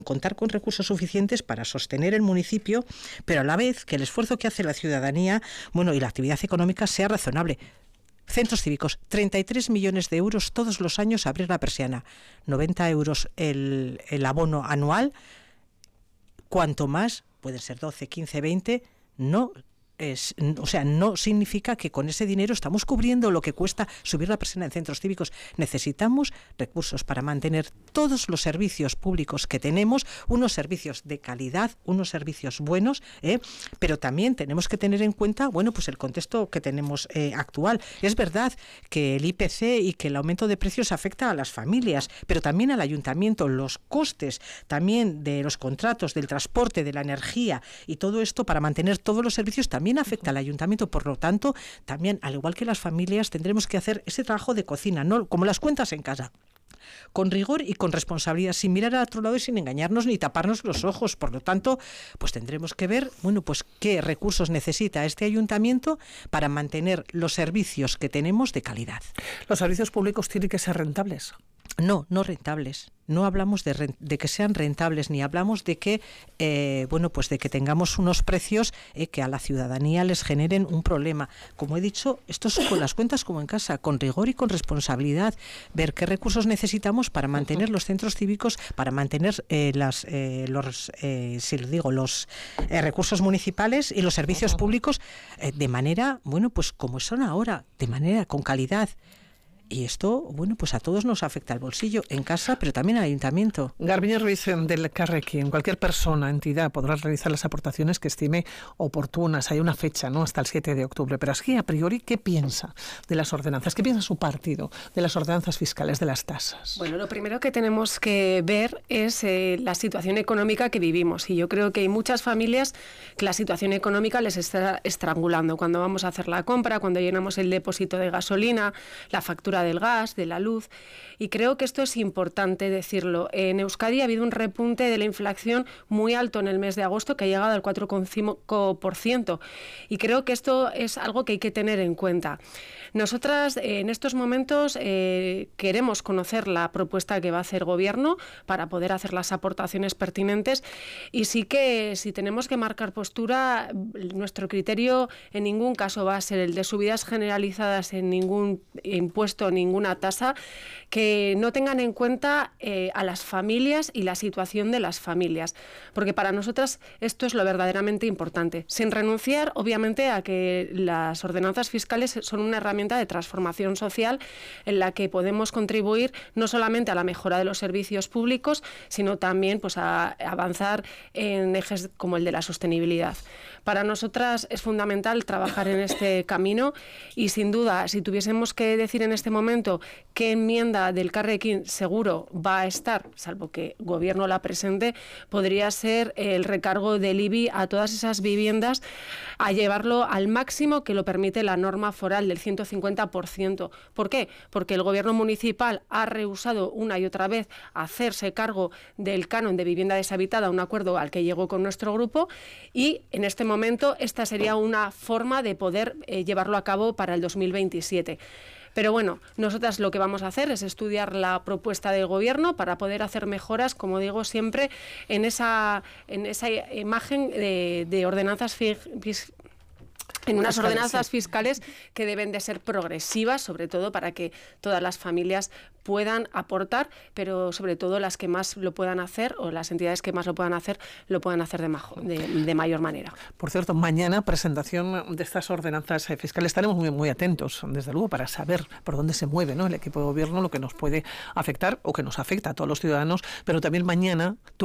contar con recursos suficientes para sostener el municipio, pero a la vez que el esfuerzo que hace la ciudadanía, y la actividad económica sea razonable. Centros cívicos, 33 millones de euros todos los años a abrir la persiana, 90 euros el abono anual, cuanto más, pueden ser 12, 15, 20, no significa que con ese dinero estamos cubriendo lo que cuesta subir la persiana en centros cívicos. Necesitamos recursos para mantener todos los servicios públicos que tenemos, unos servicios de calidad, unos servicios buenos, pero también tenemos que tener en cuenta, el contexto que tenemos actual. Es verdad que el IPC y que el aumento de precios afecta a las familias, pero también al ayuntamiento, los costes también de los contratos, del transporte, de la energía y todo esto para mantener todos los servicios también afecta al ayuntamiento. Por lo tanto, también, al igual que las familias, tendremos que hacer ese trabajo de cocina, ¿no? Como las cuentas en casa, con rigor y con responsabilidad, sin mirar al otro lado y sin engañarnos ni taparnos los ojos. Por lo tanto, tendremos que ver, qué recursos necesita este ayuntamiento para mantener los servicios que tenemos de calidad. ¿Los servicios públicos tienen que ser rentables? No rentables. No hablamos de que sean rentables, ni hablamos de que de que tengamos unos precios que a la ciudadanía les generen un problema. Como he dicho, esto es con las cuentas como en casa, con rigor y con responsabilidad, ver qué recursos necesitamos para mantener los centros cívicos, para mantener los recursos municipales y los servicios públicos de manera, como son ahora, de manera con calidad. Y esto, a todos nos afecta al bolsillo, en casa, pero también al ayuntamiento. Garbiñe Ruiz, del Carrequín, cualquier persona, entidad, podrá realizar las aportaciones que estime oportunas. Hay una fecha, ¿no?, hasta el 7 de octubre. Pero así, a priori, ¿qué piensa de las ordenanzas? ¿Qué piensa su partido de las ordenanzas fiscales, de las tasas? Bueno, lo primero que tenemos que ver es la situación económica que vivimos. Y yo creo que hay muchas familias que la situación económica les está estrangulando. Cuando vamos a hacer la compra, cuando llenamos el depósito de gasolina, la factura del gas, de la luz, y creo que esto es importante decirlo. En Euskadi ha habido un repunte de la inflación muy alto en el mes de agosto, que ha llegado al 4,5%, y creo que esto es algo que hay que tener en cuenta. Nosotras en estos momentos queremos conocer la propuesta que va a hacer Gobierno para poder hacer las aportaciones pertinentes, y sí que si tenemos que marcar postura, nuestro criterio en ningún caso va a ser el de subidas generalizadas en ningún impuesto, ninguna tasa, que no tengan en cuenta a las familias y la situación de las familias, porque para nosotras esto es lo verdaderamente importante, sin renunciar obviamente a que las ordenanzas fiscales son una herramienta de transformación social en la que podemos contribuir no solamente a la mejora de los servicios públicos, sino también a avanzar en ejes como el de la sostenibilidad. Para nosotras es fundamental trabajar en este camino, y sin duda, si tuviésemos que decir en este momento qué enmienda del Carrequín seguro va a estar, salvo que Gobierno la presente, podría ser el recargo del IBI a todas esas viviendas, a llevarlo al máximo que lo permite la norma foral del 150%. ¿Por qué? Porque el Gobierno municipal ha rehusado una y otra vez hacerse cargo del canon de vivienda deshabitada, un acuerdo al que llegó con nuestro grupo, y en este momento esta sería una forma de poder llevarlo a cabo para el 2027. Pero bueno, nosotras lo que vamos a hacer es estudiar la propuesta del Gobierno para poder hacer mejoras, como digo siempre, en esa imagen de ordenanzas en unas ordenanzas fiscales que deben de ser progresivas, sobre todo para que todas las familias puedan aportar, pero sobre todo las que más lo puedan hacer, o las entidades que más lo puedan hacer de mayor manera. Por cierto, mañana presentación de estas ordenanzas fiscales. Estaremos muy, muy atentos, desde luego, para saber por dónde se mueve, ¿no?, el equipo de Gobierno, lo que nos puede afectar o que nos afecta a todos los ciudadanos, pero también mañana